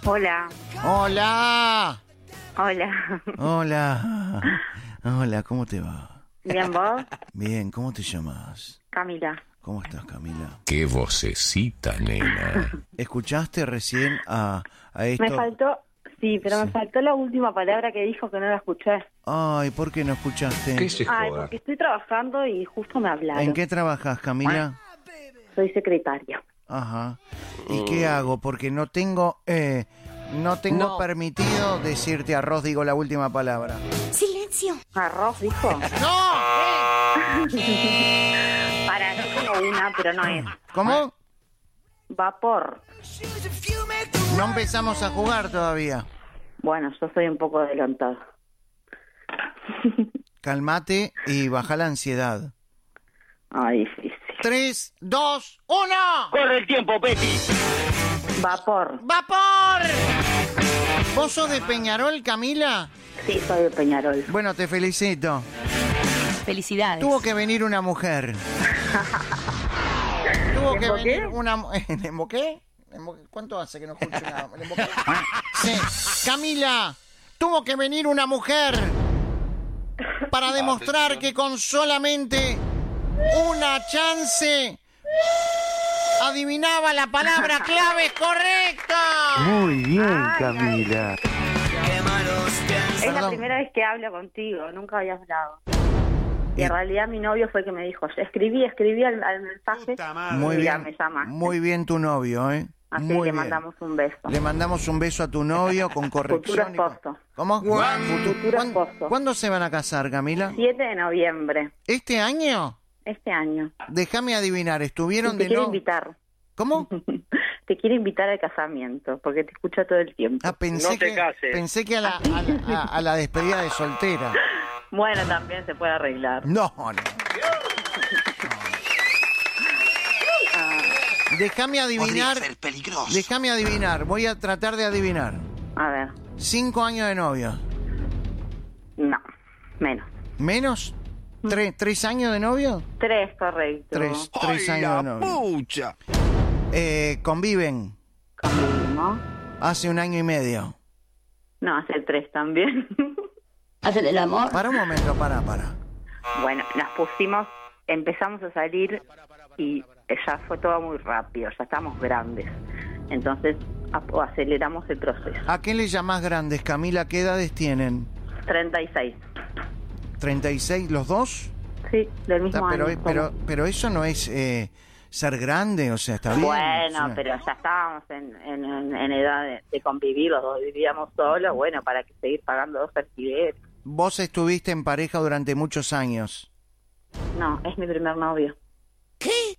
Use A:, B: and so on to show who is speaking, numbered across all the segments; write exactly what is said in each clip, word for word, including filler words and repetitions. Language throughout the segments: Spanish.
A: Hola.
B: Hola.
A: Hola.
B: Hola. Hola, ¿cómo te va?
A: Bien, ¿vos?
B: Bien, ¿cómo te llamas?
A: Camila.
B: ¿Cómo estás, Camila?
C: Qué vocecita, nena.
B: ¿Escuchaste recién a, a esto?
A: Me faltó, sí, pero
B: Sí.
A: me faltó la última palabra que dijo que no la escuché.
B: Ay, ¿por qué no escuchaste?
C: ¿Qué se
A: Ay,
C: joda?
A: porque estoy trabajando y justo me hablaron.
B: ¿En qué trabajas, Camila?
A: Soy secretaria.
B: Ajá. ¿Y qué hago? Porque no tengo, eh, no tengo
C: No.
B: permitido decirte arroz, digo la última palabra.
D: Silencio.
A: ¿Arroz, dijo?
B: ¡No!
A: Para, yo tengo una, pero no es.
B: ¿Cómo?
A: Vapor.
B: No empezamos a jugar todavía.
A: Bueno, yo soy un poco adelantada.
B: Calmate y baja la ansiedad.
A: Ay, difícil.
B: Tres, dos, uno.
E: ¡Corre el tiempo, Betty!
A: Vapor.
B: ¡Vapor! ¿Vos sos de Peñarol, Camila?
A: Sí, soy de Peñarol.
B: Bueno, te felicito.
D: Felicidades.
B: Tuvo que venir una mujer. Tuvo
A: ¿Le
B: que
A: emboqué?
B: venir una... mu- ¿Le emboqué? ¿Le emboqué? ¿Cuánto hace que no escucho nada? ¿Le emboqué? Sí. Camila, tuvo que venir una mujer para demostrar que con solamente una chance adivinaba la palabra clave correcta.
F: Muy bien,
A: Ay,
F: Camila.
A: Es la
B: Perdón.
A: primera vez que hablo contigo, nunca habías hablado. Y
B: Eh.
A: en realidad mi novio fue el que me dijo, escribí, escribí al, al mensaje
B: Muy
A: y ya
B: bien,
A: me llamaste.
B: muy bien tu novio, ¿eh?
A: Así
B: Muy
A: que le
B: bien.
A: mandamos un beso.
B: Le mandamos un beso a tu novio con corrección. y con-
A: esposo.
B: ¿Cómo? Futu-
A: Futuro
B: ¿Cuándo,
A: esposo.
B: ¿Cuándo se van a casar, Camila?
A: siete de noviembre,
B: ¿Este año?
A: este año.
B: Déjame adivinar, estuvieron
A: te
B: de
A: quiere
B: no...
A: invitar.
B: ¿Cómo?
A: Te quiere invitar al casamiento, porque te escucha todo el tiempo.
B: Ah, pensé
E: No te
B: que,
E: cases.
B: pensé que a la, a, la- a- a la despedida de soltera.
A: Bueno, también se puede arreglar.
B: No, no. Déjame adivinar. Déjame adivinar. Voy a tratar de adivinar.
A: A ver,
B: Cinco años de novio.
A: no, menos.
B: ¿Menos? ¿Tres, tres años de novio?
A: Tres, correcto.
B: Tres, tres años de novio.
C: ¡Pucha!
B: Eh, conviven
A: Convivimos.
B: hace un año y medio.
A: No, hace tres también.
D: ¿Hacen el amor?
B: Para un momento, para, para.
A: Bueno, nos pusimos, empezamos a salir y ya fue todo muy rápido, ya estamos grandes. Entonces a- aceleramos el proceso.
B: ¿A qué le llamás grandes, Camila? ¿Qué edades tienen?
A: treinta y seis.
B: ¿treinta y seis los dos?
A: Sí, del mismo
B: Está, pero,
A: año.
B: pero, pero eso no es eh, ser grande, o sea, está bien.
A: Bueno,
B: Sí.
A: pero ya estábamos en, en, en- en edad de, de convivir, los dos vivíamos solos, bueno, para que seguir pagando dos alquileres.
B: Vos estuviste en pareja durante muchos años.
A: No, es mi primer novio. ¿Qué?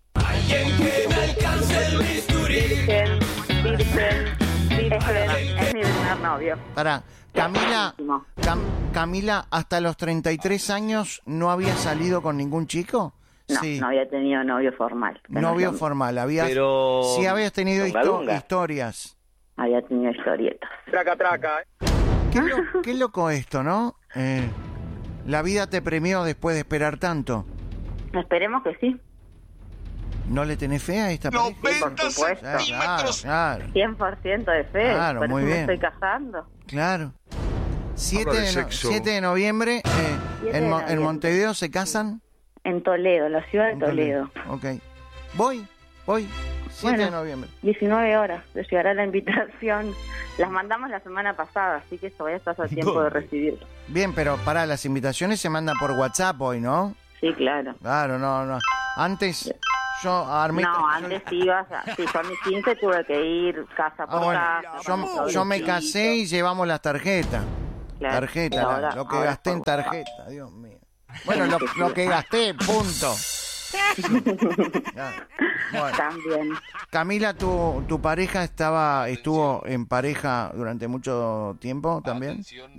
A: Virgen, virgen, virgen, es mi primer novio.
B: Pará, Camila,
A: No.
B: Cam- Camila, hasta los treinta y tres años no había salido con ningún chico.
A: No,
B: Sí,
A: no había tenido novio formal. Pero
B: novio
A: no-
B: formal, habías,
E: Pero-
B: sí habías tenido
E: Dunga,
B: histo-
E: dunga.
B: historias.
A: Había tenido historietas.
E: Traca, traca.
B: Qué, lo- qué loco esto, ¿no? Eh, la vida te premió después de esperar tanto.
A: Esperemos que sí,
B: ¿No le tenés fe a esta pareja?
A: por supuesto.
B: Claro, claro, claro,
A: cien por ciento de fe,
B: Claro,
A: por
B: muy
A: eso
B: bien.
A: me estoy casando.
B: claro. siete
C: Habla de
B: de, no-
C: sexo.
B: siete de noviembre, eh,
A: siete
B: en,
A: de
B: Mo- en
A: noviembre.
B: Montevideo se casan.
A: En Toledo, la ciudad de
B: En
A: Toledo.
B: Ok. Voy, voy. siete de
A: Bueno.
B: noviembre.
A: diecinueve horas, te llegará la invitación. Las mandamos la semana pasada, así que todavía estás a tiempo de recibirlo.
B: Bien, pero para las invitaciones se mandan por WhatsApp hoy, ¿no?
A: Sí, claro.
B: Claro, no, no. Antes yo armé...
A: No,
B: yo-
A: antes ibas, a, sí, con mis quince tuve que ir casa
B: Ah,
A: por
B: bueno,
A: casa. con
B: yo,
A: mis
B: yo me
A: sobrecitos.
B: casé y llevamos las tarjetas.
A: Claro,
B: Tarjeta,
A: pero
B: la-
A: ahora-
B: lo que
A: ahora
B: gasté en
A: por WhatsApp.
B: tarjeta, Dios mío. Bueno, lo, lo que gasté, punto. Ya. Bueno,
A: También.
B: Camila, tu, tu pareja estaba, estuvo en pareja durante mucho tiempo también.